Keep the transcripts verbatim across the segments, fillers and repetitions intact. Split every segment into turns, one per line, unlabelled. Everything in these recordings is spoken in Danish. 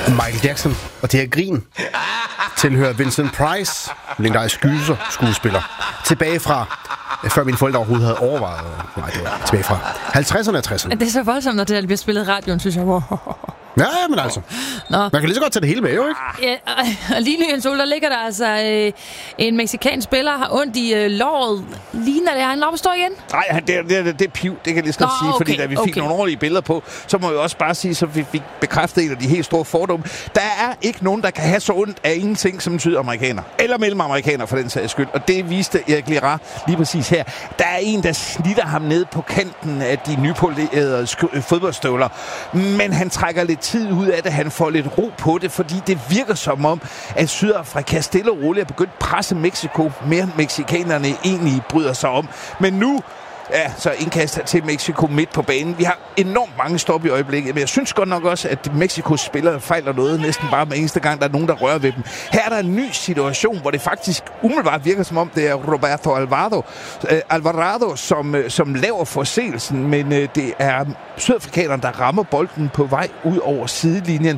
Michael Jackson og det her grin tilhører Vincent Price, legendarisk gyser skuespiller. Tilbage fra, før mine forældre overhovedet havde overvejet. Nej, det var tilbage fra halvtredserne og tresserne.
Det er så voldsomt, når det bliver spillet i radioen, synes jeg. Wow.
Ja, men altså. Nå. Man kan lige så godt tage det hele med, jo, ikke?
Ja, og lige nu, Jens Ole, der ligger der altså øh, en mexikansk spiller, har ondt i øh, låret. Ligner det, han op og står igen?
Nej, det, det, det, det er piv, det kan jeg lige snart sige, okay, fordi da vi fik okay. nogle ordentlige billeder på, så må vi også bare sige, så vi fik bekræftet en af de helt store fordomme. Der er ikke nogen, der kan have så ondt af ingenting som en sydamerikaner, eller mellemamerikaner for den sags skyld, og det viste Erik Lira lige præcis her. Der er en, der snitter ham ned på kanten af de nypolerede fodboldstøvler, men han trækker lidt tid ud af det, han får lidt ro på det, fordi det virker som om, at Sydafrika stille og roligt er begyndt at presse Mexico mere end mexikanerne egentlig bryder sig om. Men nu ja, så indkast til Mexico midt på banen. Vi har enormt mange stop i øjeblikket, men jeg synes godt nok også, at Mexicos spillere fejler noget næsten bare med eneste gang, der er nogen, der rører ved dem. Her er der en ny situation, hvor det faktisk umiddelbart virker som om, det er Roberto Alvarado, øh, Alvarado som, øh, som laver forseelsen, men øh, det er sydafrikanerne, der rammer bolden på vej ud over sidelinjen.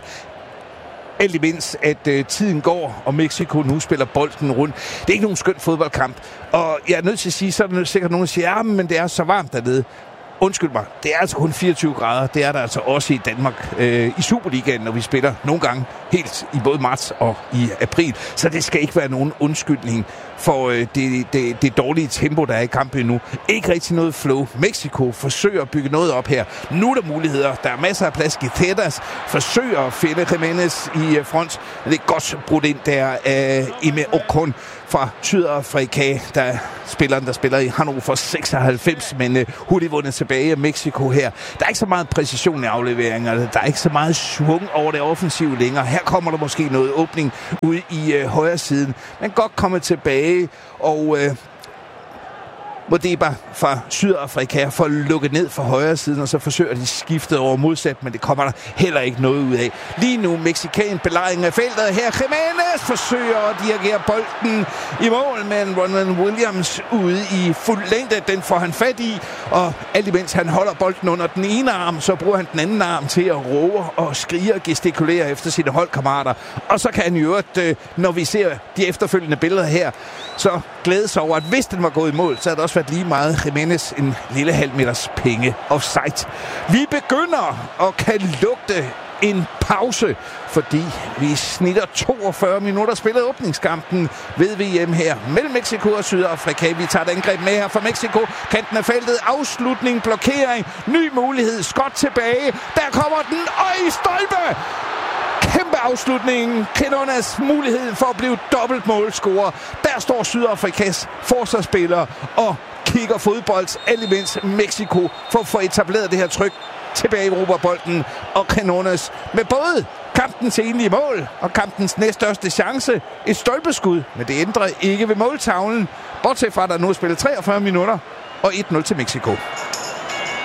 Alt imens, at øh, tiden går, og Mexico nu spiller bolden rundt. Det er ikke nogen skøn fodboldkamp. Og jeg er nødt til at sige, så er der sikkert nogen, der siger, ja, men det er så varmt dernede. Undskyld mig, det er altså kun fireogtyve grader. Det er der altså også i Danmark øh, i Superligaen, når vi spiller nogle gange helt i både marts og i april. Så det skal ikke være nogen undskyldning for øh, det, det, det dårlige tempo, der er i kampen nu. Ikke rigtig noget flow. Mexico forsøger at bygge noget op her. Nu er der muligheder. Der er masser af plads. Guiteras forsøger at finde Jimenez i øh, front. Det er godt brudt ind der af Ime Ocon fra Sydafrika, der er spilleren, der spiller i Hannover seksoghalvfems, men uh, hurtigt vundet tilbage af Mexico her. Der er ikke så meget præcision i afleveringerne, der er ikke så meget svung over det offensive længere. Her kommer der måske noget åbning ud i uh, højre siden, men godt komme tilbage, og uh, Modiba fra Sydafrika får lukket ned fra højre siden, og så forsøger de skiftet over modsat, men det kommer der heller ikke noget ud af. Lige nu mexican belejring af feltet her. Jimenez forsøger at dirigere bolden i mål, men Ronald Williams ude i fuld længde, den får han fat i, og alt imens han holder bolden under den ene arm, så bruger han den anden arm til at råbe og skrige og gestikulere efter sine holdkammerater. Og så kan han i øvrigt, når vi ser de efterfølgende billeder her, så glæde sig over, at hvis den var gået i mål, så havde det også været lige meget Jimenez en lille halv meters penge offside. Vi begynder at kan lugte en pause, fordi vi snitter toogfyrre minutter spillet åbningskampen ved V M her mellem Mexico og Sydafrika. Vi tager et angreb med her fra Mexico. Kanten af feltet, afslutning, blokering, ny mulighed, skot tilbage. Der kommer den, og i stolpe! Kæmpe afslutning. Quinones mulighed for at blive dobbelt målscorer. Der står Sydafrikas forsvarsspillere og kigger fodbold, alt imens Mexico for at få etableret det her tryk tilbage i Europabolden, og Quinones med både kampens enlige mål og kampens næststørste chance, et stolpeskud, men det ændrer ikke ved måltavlen, bortset fra at der nu er spillet treogfyrre minutter og et nul til Mexico.